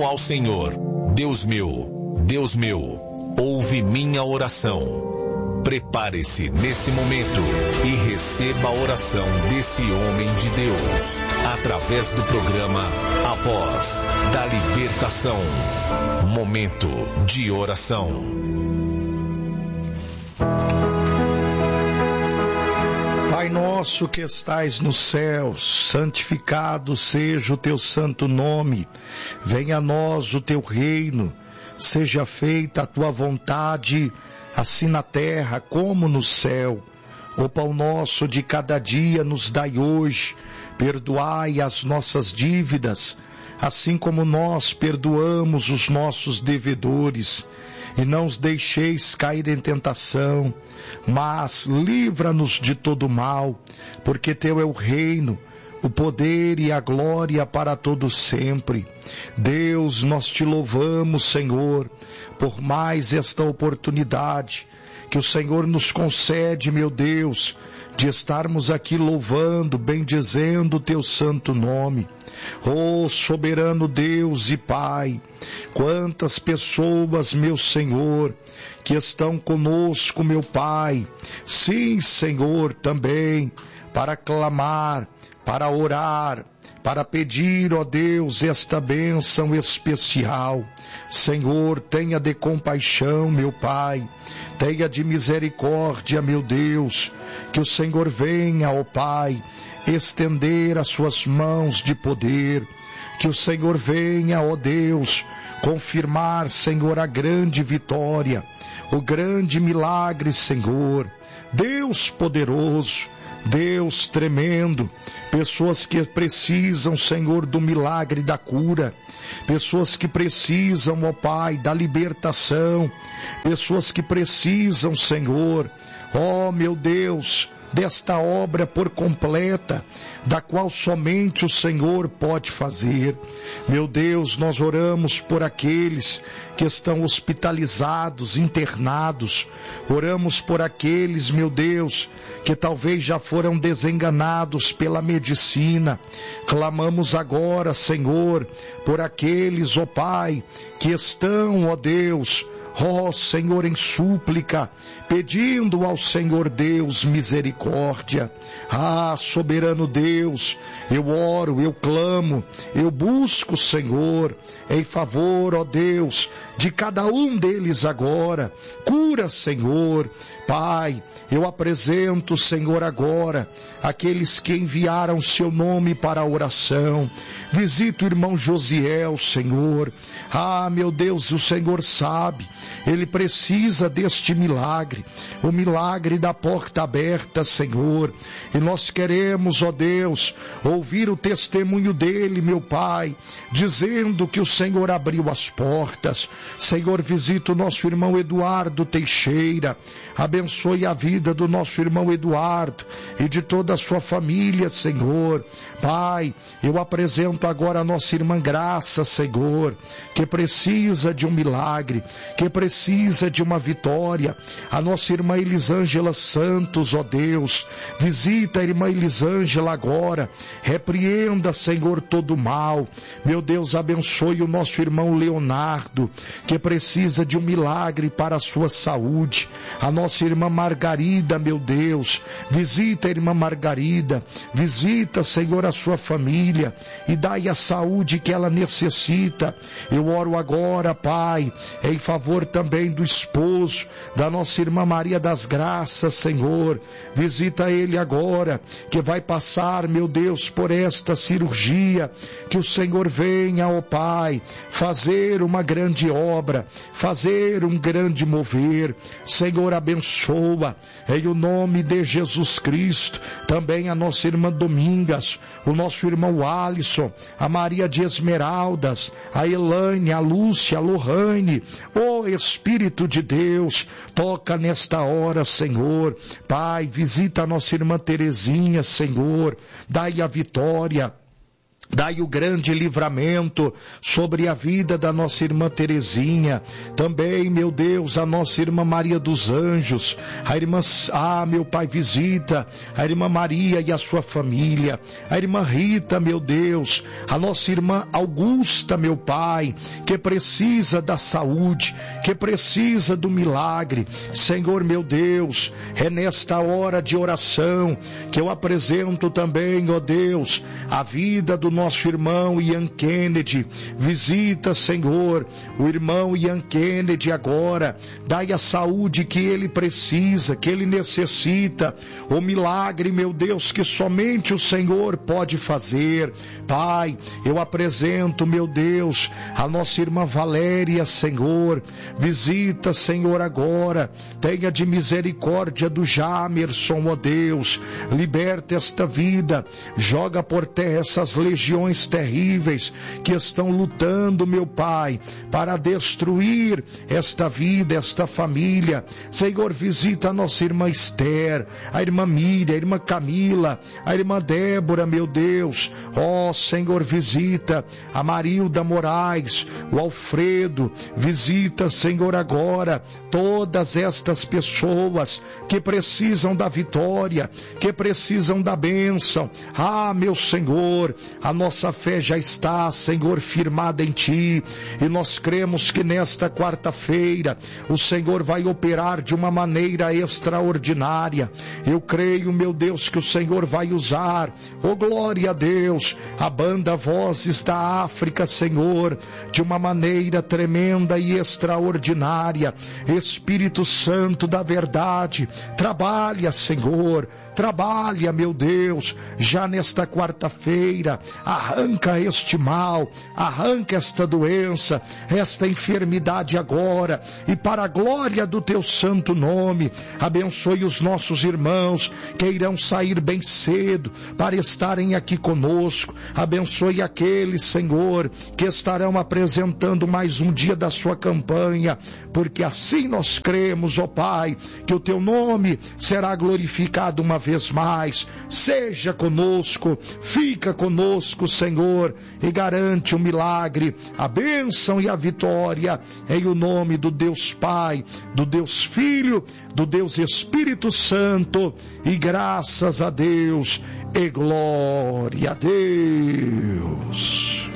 ao Senhor: Deus meu, ouve minha oração. Prepare-se nesse momento e receba a oração desse homem de Deus, através do programa A Voz da Libertação. Momento de oração. Pai nosso que estais nos céus, santificado seja o teu santo nome. Venha a nós o teu reino. Seja feita a tua vontade, assim na terra como no céu. O pão nosso de cada dia nos dai hoje. Perdoai as nossas dívidas, assim como nós perdoamos os nossos devedores. E não os deixeis cair em tentação, mas livra-nos de todo mal, porque teu é o reino, o poder e a glória para todo sempre. Deus, nós te louvamos, Senhor, por mais esta oportunidade que o Senhor nos concede, meu Deus, de estarmos aqui louvando, bendizendo o teu santo nome. Oh, soberano Deus e Pai, quantas pessoas, meu Senhor, que estão conosco, meu Pai, sim, Senhor, também, para clamar, para orar, para pedir, ó Deus, esta bênção especial. Senhor, tenha de compaixão, meu Pai, tenha de misericórdia, meu Deus, que o Senhor venha, ó Pai, estender as suas mãos de poder, que o Senhor venha, ó Deus, confirmar, Senhor, a grande vitória, o grande milagre, Senhor, Deus poderoso, Deus tremendo, pessoas que precisam, Senhor, do milagre da cura, pessoas que precisam, ó Pai, da libertação, pessoas que precisam, Senhor, ó meu Deus, desta obra por completa, da qual somente o Senhor pode fazer. Meu Deus, nós oramos por aqueles que estão hospitalizados, internados, oramos por aqueles, meu Deus, que talvez já foram desenganados pela medicina. Clamamos agora, Senhor, por aqueles, ó Pai, que estão, ó Deus, ó Senhor, em súplica, pedindo ao Senhor Deus misericórdia. Ah, soberano Deus, eu oro, eu clamo, eu busco, Senhor, em favor, ó Deus, de cada um deles agora. Cura, Senhor. Pai, eu apresento, Senhor, agora aqueles que enviaram seu nome para a oração. Visita o irmão Josiel, Senhor. Ah, meu Deus, o Senhor sabe, ele precisa deste milagre, o milagre da porta aberta, Senhor. E nós queremos, ó Deus, ouvir o testemunho dele, meu Pai, dizendo que o Senhor abriu as portas. Senhor, visita o nosso irmão Eduardo Teixeira, abençoe a vida do nosso irmão Eduardo e de toda a sua família, Senhor. Pai, eu apresento agora a nossa irmã Graça, Senhor, que precisa de um milagre, que precisa de uma vitória. A nossa irmã Elisângela Santos, ó Deus, visita a irmã Elisângela agora, repreenda, Senhor, todo o mal. Meu Deus, abençoe o nosso irmão Leonardo, que precisa de um milagre para a sua saúde. A nossa irmã Margarida, meu Deus, visita a irmã Margarida, visita, Senhor, a sua família e dai a saúde que ela necessita. Eu oro agora, Pai, em favor também do esposo da nossa irmã Maria das Graças, Senhor. Visita ele agora, que vai passar, meu Deus, por esta cirurgia. Que o Senhor venha, ó Pai, fazer uma grande obra, fazer um grande mover. Senhor, abençoa, em o nome de Jesus Cristo, também a nossa irmã Domingas, o nosso irmão Alisson, a Maria de Esmeraldas, a Elaine, a Lúcia, a Lohane. Ó Espírito de Deus, toca nesta hora, Senhor. Pai, visita a nossa irmã Terezinha, Senhor, dai a vitória. Dai o grande livramento sobre a vida da nossa irmã Terezinha, também, meu Deus, a nossa irmã Maria dos Anjos, a irmã, meu Pai, visita a irmã Maria e a sua família, a irmã Rita, meu Deus, a nossa irmã Augusta, meu Pai, que precisa da saúde, que precisa do milagre. Senhor, meu Deus, é nesta hora de oração que eu apresento também, ó Deus, a vida do nosso irmão Ian Kennedy. Visita, Senhor, o irmão Ian Kennedy agora, dai a saúde que ele precisa, que ele necessita, o milagre, meu Deus, que somente o Senhor pode fazer. Pai, eu apresento, meu Deus, a nossa irmã Valéria, Senhor, visita, Senhor, agora, tenha de misericórdia do Jamerson, ó Deus, liberta esta vida, joga por terra essas legiões terríveis que estão lutando, meu Pai, para destruir esta vida, esta família. Senhor, visita a nossa irmã Esther, a irmã Miriam, a irmã Camila, a irmã Débora, meu Deus. Ó, Senhor, visita a Marilda Moraes, o Alfredo, visita, Senhor, agora todas estas pessoas que precisam da vitória, que precisam da bênção. Meu Senhor, a nossa fé já está, Senhor, firmada em Ti, e nós cremos que nesta quarta-feira o Senhor vai operar de uma maneira extraordinária. Eu creio, meu Deus, que o Senhor vai usar, glória a Deus, a banda Vozes da África, Senhor, de uma maneira tremenda e extraordinária. Espírito Santo da verdade, trabalha, Senhor, trabalha, meu Deus, já nesta quarta-feira. Arranca este mal, arranca esta doença, esta enfermidade agora, e para a glória do Teu santo nome, abençoe os nossos irmãos que irão sair bem cedo para estarem aqui conosco. Abençoe aqueles, Senhor, que estarão apresentando mais um dia da sua campanha, porque assim nós cremos, ó Pai, que o Teu nome será glorificado uma vez mais. Seja conosco, fica conosco, Senhor, e garante o milagre, a bênção e a vitória, em o nome do Deus Pai, do Deus Filho, do Deus Espírito Santo, e graças a Deus, e glória a Deus.